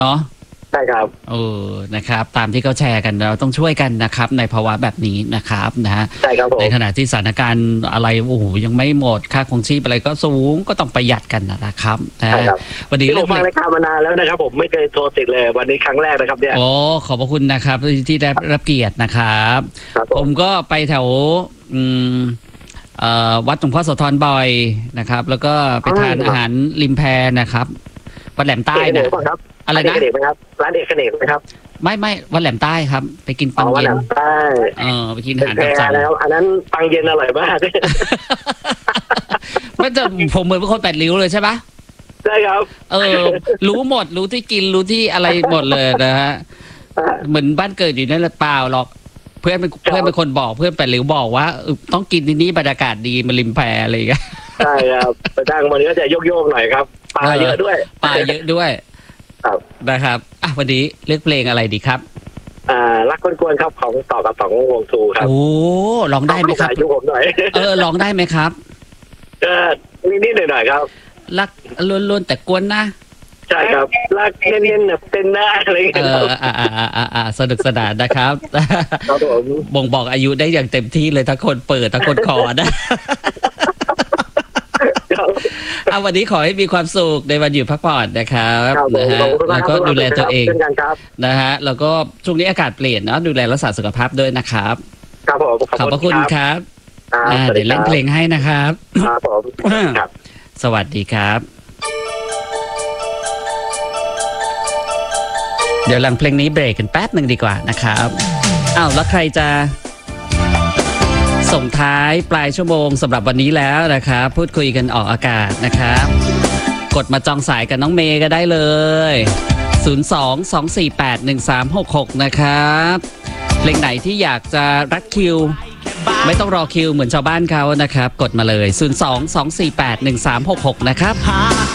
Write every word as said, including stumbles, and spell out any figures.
เนาะใช่ครับเออนะครับตามที่เขาแชร์กันเราต้องช่วยกันนะครับในภาวะแบบนี้นะครับนะฮะใช่ครับผมในขณะที่สถานการณ์อะไรโอ้โหยังไม่หมดค่าครองชีพอะไรก็สูงก็ต้องประหยัดกันนะครับนะวันนี้ผมฟังรายการมานานแล้วนะครับผมไม่เคยโทรติดเลยวันนี้ครั้งแรกนะครับเนี่ยโอ้ขอบพระคุณนะครับที่ได้รับเกียรตินะครับผมก็ไปแถวอืมวัดหลวงพ่อโสธรบ่อยนะครับแล้วก็ไปทานอาหารริมแพนะครับวัดแหลมใต้นะอะไรนะเอกไหมครับร้านเอกเนกไหมครับไม่ไม่วัดแหลมใต้ครับไปกินปังเย็นวัดแหลมใต้เออไปกินอาหารตามสั่งแล้วอันนั้นปังเย็นอร่อยมากมันจะผมเหมือนเป็นคนแปดริ้วเลยใช่ปะใช่ครับเออรู้หมดรู้ที่กินรู้ที่อะไรหมดเลยนะฮะเหมือนบ้านเกิดอยู่นั่นแหละเปล่าหรอกเพื่อนเป็นเพื่อนเป็นคนบอกเพื่อนแปดริ้วบอกว่าต้องกินที่นี่บรรยากาศดีมาริมแพอะไรอย่างเงี้ยใช่ครับไปดังวันนี้ก็จะโยกๆหน่อยครับปลาเยอะด้วยปลาเยอะด้วยนะครับอ่ะวันนี้เลือกเพลงอะไรดีครับอ่ารักกวนๆครับของต่อกับสองวงทูครับโอ้ร้องได้ไหมครับยุผมหน่อยเออร้องได้ไหมครับก็นิดๆหน่อยๆครับรักล้วนๆแต่กวนนะใช่ครับรักเน้นๆแบบเป็นหน้าอะไรอย่างเงี้ยเอออ่าอ่าอ่าอ่าสนุกสนานนะครับครับผมบ่งบอกอายุได้อย่างเต็มที่เลยทั้งคนเปิดทั้งคนขอนะเอาวันนี้ขอให้มีความสุขในวันหยุดพักผ่อนนะครับนะฮะแล้วก็ดูแลตัวเองนะฮะแล้วก็ช่วงนี้อากาศเปลี่ยนเนาะดูแลรักษาสุขภาพด้วยนะครับครับผมขอบพระคุณครับเดี๋ยวเล่นเพลงให้นะครับครับผมสวัสดีครับเดี๋ยวหลังเพลงนี้เบรกกันแป๊บหนึ่งดีกว่านะครับอ้าวแล้วใครจะส่งท้ายปลายชั่วโมงสำหรับวันนี้แล้วนะครับพูดคุยกันออกอากาศนะครับกดมาจองสายกับน้องเมย์ก็ได้เลยศูนย์ สอง สอง สี่ แปด หนึ่ง สาม หก หกนะครับเพลงไหนที่อยากจะรัดคิวไม่ต้องรอคิวเหมือนชาวบ้านเขานะครับกดมาเลยศูนย์ สอง สอง สี่ แปด หนึ่ง สาม หก หกนะครับ